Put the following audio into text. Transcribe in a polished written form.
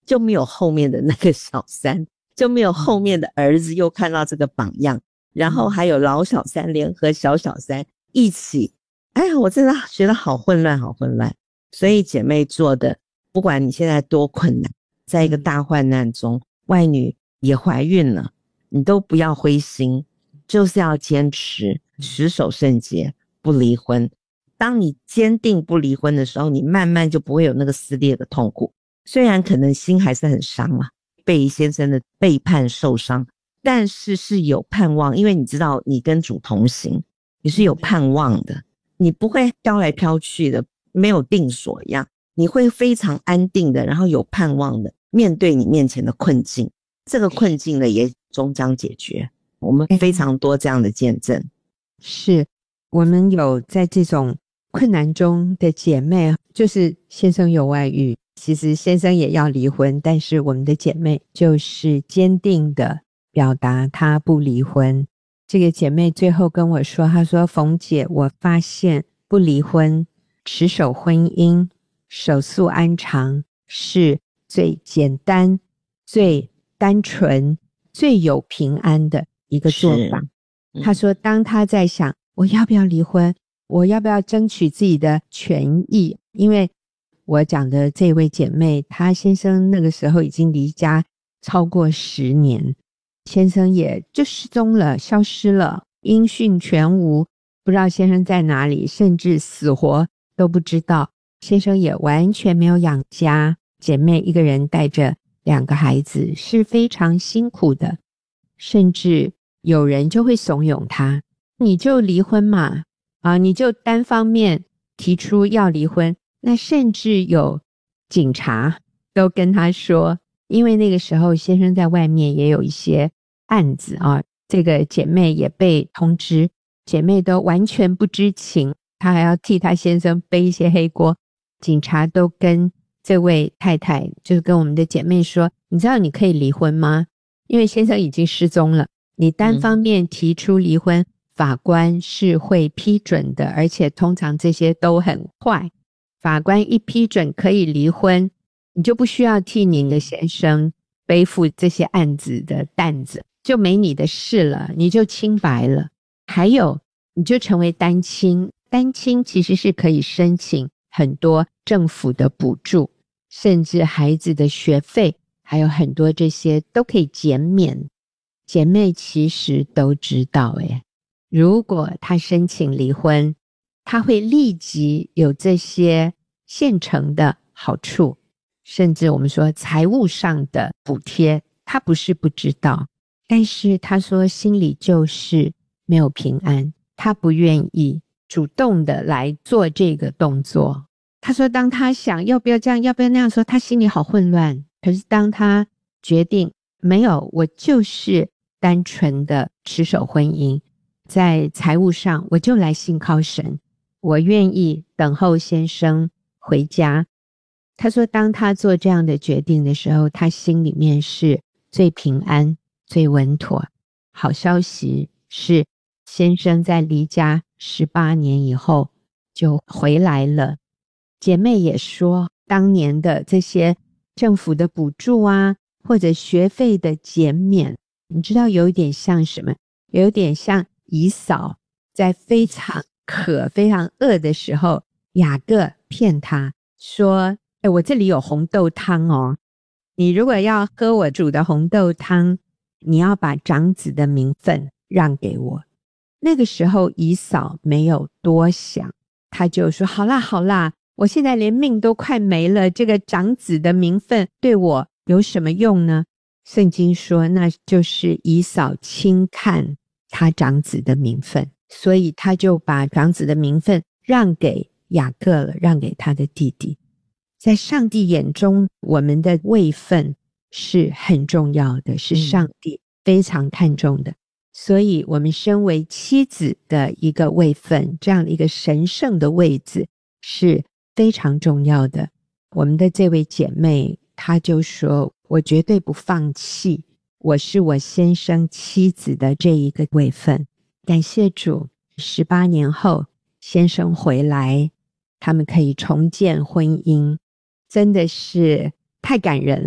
就没有后面的那个小三，就没有后面的儿子又看到这个榜样，然后还有老小三联合小小三一起，哎呀，我真的觉得好混乱好混乱。所以姐妹做的，不管你现在多困难，在一个大患难中，外女也怀孕了，你都不要灰心，就是要坚持持守圣洁，不离婚。当你坚定不离婚的时候，你慢慢就不会有那个撕裂的痛苦。虽然可能心还是很伤啊，被先生的背叛受伤，但是是有盼望，因为你知道你跟主同行，你是有盼望的，你不会飘来飘去的，没有定所一样，你会非常安定的，然后有盼望的面对你面前的困境，这个困境呢也终将解决。我们非常多这样的见证。 是我们有在这种困难中的姐妹，就是先生有外遇，其实先生也要离婚，但是我们的姐妹就是坚定的表达她不离婚。这个姐妹最后跟我说，她说冯姐，我发现不离婚，持守婚姻，守素安常是最简单、最单纯、最有平安的一个做法。她说当她在想我要不要离婚，我要不要争取自己的权益，因为我讲的这位姐妹，她先生那个时候已经离家超过10年，先生也就失踪了，消失了，音讯全无，不知道先生在哪里，甚至死活都不知道。先生也完全没有养家，姐妹一个人带着2个孩子是非常辛苦的，甚至有人就会怂恿她，你就离婚嘛，你就单方面提出要离婚。那甚至有警察都跟他说，因为那个时候先生在外面也有一些案子这个姐妹也被通知，姐妹都完全不知情，她还要替她先生背一些黑锅。警察都跟这位太太，就是跟我们的姐妹说，你知道你可以离婚吗？因为先生已经失踪了，你单方面提出离婚，法官是会批准的，而且通常这些都很快，法官一批准可以离婚，你就不需要替你的先生背负这些案子的担子，就没你的事了，你就清白了。还有你就成为单亲，单亲其实是可以申请很多政府的补助，甚至孩子的学费，还有很多这些都可以减免。姐妹其实都知道如果她申请离婚，她会立即有这些现成的好处，甚至我们说财务上的补贴，她不是不知道，但是她说心里就是没有平安，她不愿意主动的来做这个动作。她说当她想要不要这样要不要那样的时候，她心里好混乱，可是当她决定没有，我就是单纯的持守婚姻，在财务上我就来信靠神，我愿意等候先生回家。他说当他做这样的决定的时候，他心里面是最平安最稳妥。好消息是先生在离家18年以后就回来了。姐妹也说当年的这些政府的补助或者学费的减免，你知道有一点像什么？有点像以扫在非常渴非常饿的时候，雅各骗他说我这里有红豆汤你如果要喝我煮的红豆汤，你要把长子的名分让给我。那个时候以扫没有多想，他就说好啦好啦，我现在连命都快没了，这个长子的名分对我有什么用呢？圣经说那就是以扫轻看他长子的名分，所以他就把长子的名分让给雅各了，让给他的弟弟。在上帝眼中，我们的位分是很重要的，是上帝非常看重的，所以我们身为妻子的一个位分，这样的一个神圣的位置是非常重要的。我们的这位姐妹她就说我绝对不放弃，我是我先生妻子的这一个位分。感谢主，18年后先生回来，他们可以重建婚姻，真的是太感人